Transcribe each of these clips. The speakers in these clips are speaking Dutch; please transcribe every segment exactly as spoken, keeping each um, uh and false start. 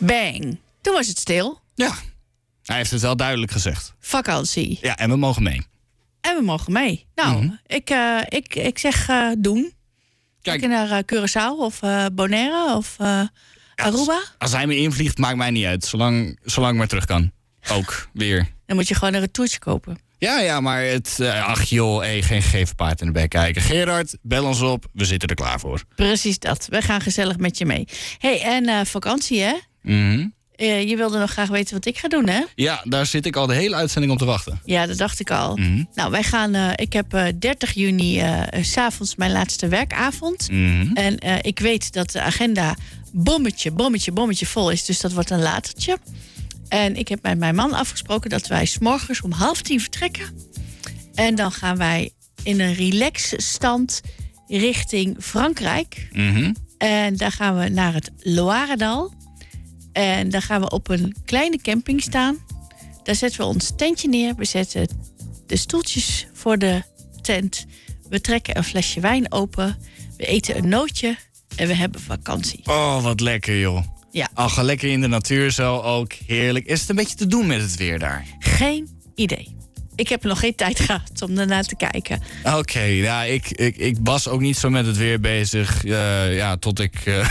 Bang. Toen was het stil. Ja, hij heeft het wel duidelijk gezegd. Vakantie. Ja, en we mogen mee. En we mogen mee. Nou, Mm-hmm. ik, uh, ik, ik zeg uh, doen. Kijk, Kijken naar uh, Curaçao of uh, Bonaire of uh, Aruba. Als, als hij me invliegt, maakt mij niet uit. Zolang, zolang ik maar terug kan. Ook, weer. Dan moet je gewoon een retourtje kopen. Ja, ja, maar het... Uh, ach joh, hey, geen gegeven paard in de bek kijken. Gerard, bel ons op. We zitten er klaar voor. Precies dat. We gaan gezellig met je mee. hey, en uh, vakantie, hè? Mm-hmm. Uh, je wilde nog graag weten wat ik ga doen, hè? Ja, daar zit ik al de hele uitzending op te wachten. Ja, dat dacht ik al. Mm-hmm. Nou, wij gaan... Uh, ik heb uh, dertig juni uh, 's avonds mijn laatste werkavond. Mm-hmm. En uh, ik weet dat de agenda bommetje, bommetje, bommetje vol is. Dus dat wordt een latertje. En ik heb met mijn man afgesproken dat wij 's morgens om half tien vertrekken. En dan gaan wij in een relaxstand richting Frankrijk. Mm-hmm. En daar gaan we naar het Loiredal. En daar gaan we op een kleine camping staan. Daar zetten we ons tentje neer. We zetten de stoeltjes voor de tent. We trekken een flesje wijn open. We eten een nootje. En we hebben vakantie. Oh, wat lekker, joh. Ja. Ach, lekker in de natuur zo, ook heerlijk. Is het een beetje te doen met het weer daar? Geen idee. Ik heb nog geen tijd gehad om daarna te kijken. Oké, okay, ja, ik, ik, ik was ook niet zo met het weer bezig. Uh, ja, tot ik uh,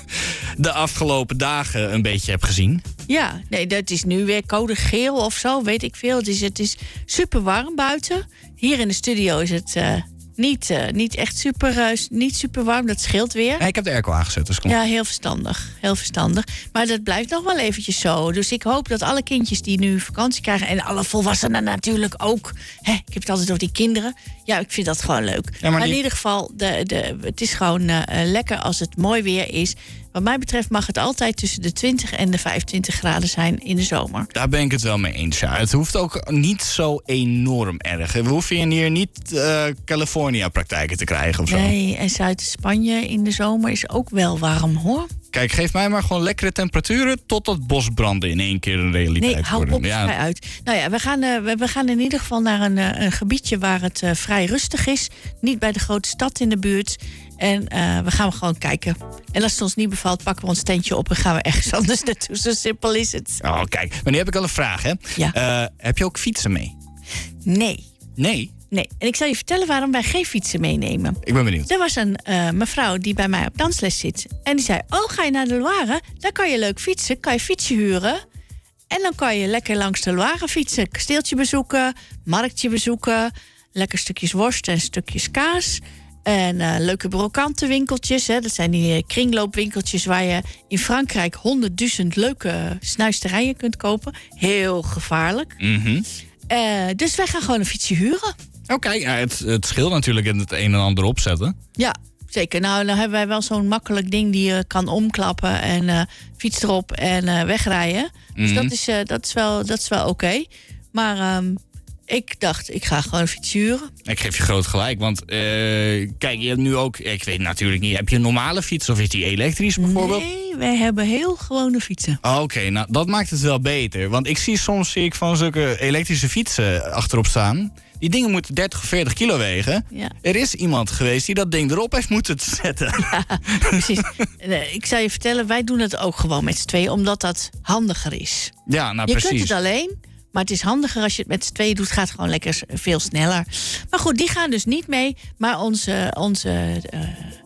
de afgelopen dagen een beetje heb gezien. Ja, nee, dat is nu weer code geel of zo, weet ik veel. Het is, het is super warm buiten. Hier in de studio is het uh, niet, uh, niet echt super, uh, niet super warm. Dat scheelt weer. Nee, ik heb de airco aangezet, dus kom. Ja, heel verstandig. Heel verstandig. Maar dat blijft nog wel eventjes zo. Dus ik hoop dat alle kindjes die nu vakantie krijgen... en alle volwassenen natuurlijk ook... Hè, ik heb het altijd over die kinderen. Ja, ik vind dat gewoon leuk. Ja, maar maar die... in ieder geval, de, de, het is gewoon uh, lekker als het mooi weer is. Wat mij betreft mag het altijd tussen de twintig en de vijfentwintig graden zijn in de zomer. Daar ben ik het wel mee eens, ja. Het hoeft ook niet zo enorm erg. We hoeven hier niet uh, California-praktijken te krijgen of zo. Nee, en Zuid-Spanje in de zomer is ook wel warm, hoor. Kijk, geef mij maar gewoon lekkere temperaturen... totdat bosbranden in één keer een realiteit nee, hou worden. op, ja. vrij uit. Nou ja, we gaan, uh, we, we gaan in ieder geval naar een, uh, een gebiedje waar het uh, vrij rustig is. Niet bij de grote stad in de buurt. En uh, we gaan gewoon kijken. En als het ons niet bevalt, pakken we ons tentje op... en gaan we ergens anders naartoe. Zo simpel is het. Oh, kijk. Maar nu heb ik al een vraag, hè. Ja. Uh, heb je ook fietsen mee? Nee. Nee? Nee. En ik zal je vertellen waarom wij geen fietsen meenemen. Ik ben benieuwd. Er was een uh, mevrouw die bij mij op dansles zit. En die zei, oh, ga je naar de Loire? Daar kan je leuk fietsen. Kan je fietsje huren. En dan kan je lekker langs de Loire fietsen. Kasteeltje bezoeken, marktje bezoeken. Lekker stukjes worst en stukjes kaas. En uh, leuke brokantenwinkeltjes. Hè. Dat zijn die uh, kringloopwinkeltjes waar je in Frankrijk honderdduizend leuke snuisterijen kunt kopen. Heel gevaarlijk. Mm-hmm. Uh, dus wij gaan gewoon een fietsje huren. Oké, okay, ja, het, het scheelt natuurlijk in het een en ander opzetten. Ja, zeker. Nou, dan hebben wij wel zo'n makkelijk ding die je kan omklappen en uh, fiets erop en uh, wegrijden. Mm-hmm. Dus dat is, uh, dat is wel, dat is wel oké. Okay. Maar um, ik dacht, ik ga gewoon een fiets huren. Ik geef je groot gelijk, want uh, kijk, je hebt nu ook... Ik weet natuurlijk niet, heb je een normale fiets of is die elektrisch bijvoorbeeld? Nee, wij hebben heel gewone fietsen. Oké, okay, nou dat maakt het wel beter. Want ik zie soms zie ik van zulke elektrische fietsen achterop staan. Die dingen moeten dertig of veertig kilo wegen. Ja. Er is iemand geweest die dat ding erop heeft moeten zetten. Ja, precies. Ik zou je vertellen, wij doen het ook gewoon met z'n tweeën, omdat dat handiger is. Ja, nou je precies. Je kunt het alleen... Maar het is handiger als je het met z'n tweeën doet. Gaat gewoon lekker veel sneller. Maar goed, die gaan dus niet mee. Maar onze, onze, uh,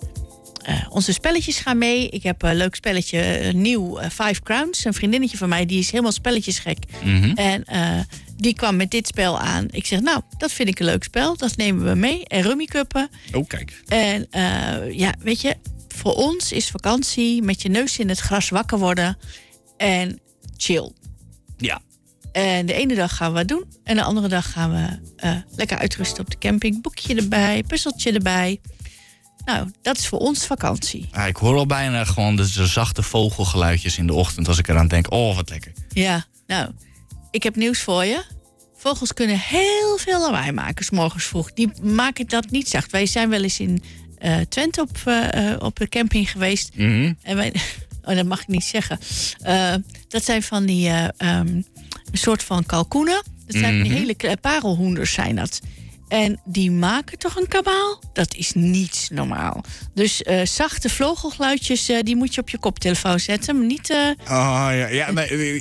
uh, onze spelletjes gaan mee. Ik heb een leuk spelletje, uh, nieuw, uh, Five Crowns. Een vriendinnetje van mij, die is helemaal spelletjesgek. Mm-hmm. En uh, die kwam met dit spel aan. Ik zeg, nou, dat vind ik een leuk spel. Dat nemen we mee. En rummikuppen. Oh, kijk. En uh, ja, weet je, voor ons is vakantie met je neus in het gras wakker worden. En chill. Ja. En de ene dag gaan we wat doen. En de andere dag gaan we uh, lekker uitrusten op de camping. Boekje erbij, puzzeltje erbij. Nou, dat is voor ons vakantie. Ja, ik hoor al bijna gewoon de, de zachte vogelgeluidjes in de ochtend als ik eraan denk. Oh, wat lekker. Ja, nou, ik heb nieuws voor je. Vogels kunnen heel veel lawaai maken 's morgens vroeg. Die maken dat niet zacht. Wij zijn wel eens in uh, Twente op, uh, op de camping geweest. Mm-hmm. En wij, oh, dat mag ik niet zeggen. Uh, dat zijn van die... Uh, um, een soort van kalkoenen. Dat zijn mm-hmm. die hele parelhoenders zijn dat. En die maken toch een kabaal? Dat is niet normaal. Dus uh, zachte vlogelgeluidjes, uh, die moet je op je koptelefoon zetten. Maar niet... Uh... Oh ja, ja nee,